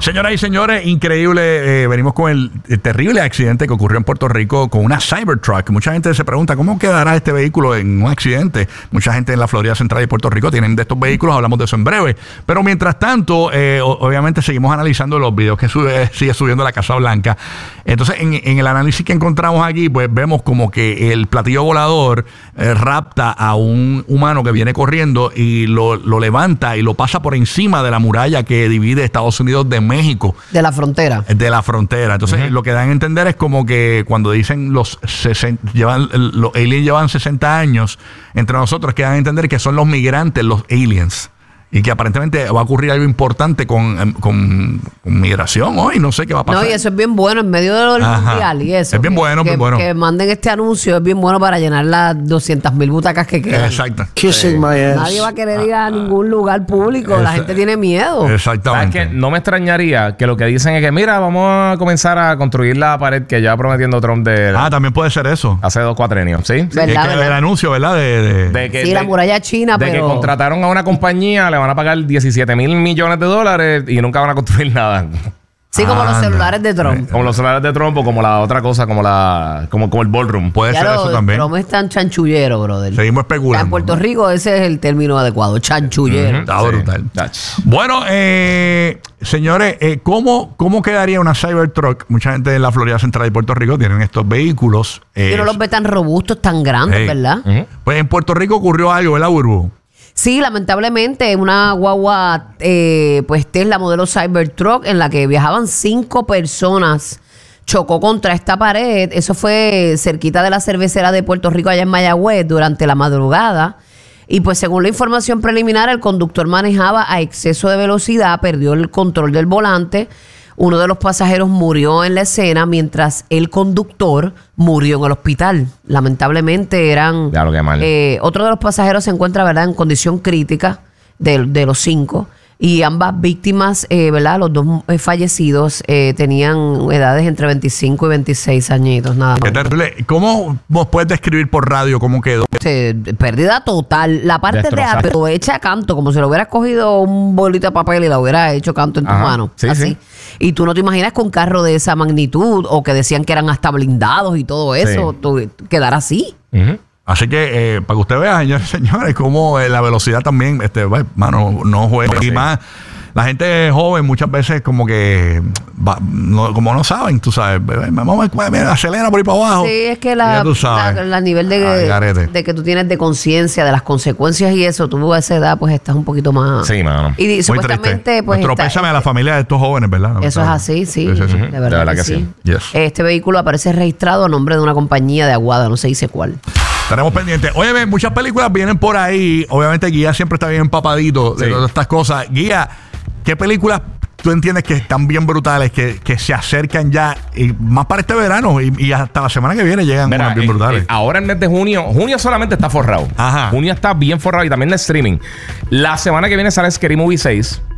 Señoras y señores, increíble. Venimos con el terrible accidente que ocurrió en Puerto Rico con una Cybertruck. Mucha gente se pregunta cómo quedará este vehículo en un accidente. Mucha gente en la Florida Central y Puerto Rico tienen de estos vehículos. Hablamos de eso en breve. Pero mientras tanto, obviamente seguimos analizando los videos que sigue subiendo la Casa Blanca. Entonces, en el análisis que encontramos aquí, pues vemos como que el platillo volador rapta a un humano que viene corriendo y lo levanta y lo pasa por encima de la muralla que divide Estados Unidos de México. De la frontera. De la frontera. Entonces, lo que dan a entender es como que cuando dicen los aliens llevan 60 años, entre nosotros que dan a entender que son los migrantes, los aliens. Y que aparentemente va a ocurrir algo importante con migración hoy. No sé qué va a pasar. No, y eso es bien bueno en medio de lo mundial y eso. Es bien bueno, bien bueno. Que manden este anuncio es bien bueno para llenar las 200,000 butacas que quedan. Exacto. Kissing my ass. Nadie va a querer ir a ningún lugar público. La gente tiene miedo. Exactamente. ¿Sabes qué? No me extrañaría que lo que dicen es que, mira, vamos a comenzar a construir la pared que ya prometiendo Trump de... también puede ser eso. Hace 2 cuatrenios, ¿sí? ¿Verdad? El anuncio, ¿verdad? Sí, la muralla china, de pero... que contrataron a una compañía, le van a pagar 17,000 millones de dólares y nunca van a construir nada. Sí, como los celulares de Trump. Como los celulares de Trump o como la otra cosa, como el ballroom. Puede ser eso también. Trump es tan chanchullero, brother. Seguimos especulando. En Puerto Rico ese es el término adecuado, chanchullero. Está brutal. Bueno, señores, ¿cómo quedaría una Cybertruck? Mucha gente en la Florida Central y Puerto Rico tienen estos vehículos. Yo no los ve tan robustos, tan grandes, ¿verdad? Pues en Puerto Rico ocurrió algo, ¿verdad, Burbu? Sí, lamentablemente, una guagua pues Tesla modelo Cybertruck en la que viajaban 5 personas chocó contra esta pared. Eso fue cerquita de la cervecera de Puerto Rico, allá en Mayagüez, durante la madrugada. Y pues según la información preliminar, el conductor manejaba a exceso de velocidad, perdió el control del volante. Uno de los pasajeros murió en la escena, mientras el conductor murió en el hospital. Lamentablemente eran... Ya lo que mal. Otro de los pasajeros se encuentra, ¿verdad?, en condición crítica de los 5. Y ambas víctimas, ¿verdad?, los 2 fallecidos tenían edades entre 25 y 26 añitos, nada más. Qué terrible. ¿Cómo vos puedes describir por radio cómo quedó? Pérdida total. La parte Destrozada. de pero hecha canto, como si lo hubieras cogido un bolito de papel y la hubieras hecho canto en tus manos. Sí, así. sí. Y tú no te imaginas con carro de esa magnitud o que decían que eran hasta blindados y todo eso, quedar así. Así que, para que usted vea, señores y señores, cómo la velocidad también, mano, no juega. Y más, la gente joven muchas veces como que, como no saben, tú sabes, acelera por ahí para abajo. Sí, es que la nivel de que tú tienes de conciencia de las consecuencias y eso, tú a esa edad pues estás un poquito más... Sí, mano. Y muy supuestamente triste. pues... Nuestro pésame a la familia de estos jóvenes, ¿verdad? Eso es así, sí. Sí. De verdad que sí. Yes. Este vehículo aparece registrado a nombre de una compañía de Aguada, no se dice cuál. Tenemos pendiente. Oye, muchas películas vienen por ahí. Obviamente Guía siempre está bien empapadito de todas estas cosas. Guía, ¿qué películas tú entiendes que están bien brutales, que se acercan ya, y más para este verano y hasta la semana que viene llegan unas bien brutales? Ahora el mes de junio solamente está forrado. Ajá. Junio está bien forrado y también el streaming. La semana que viene sale Scary Movie 6.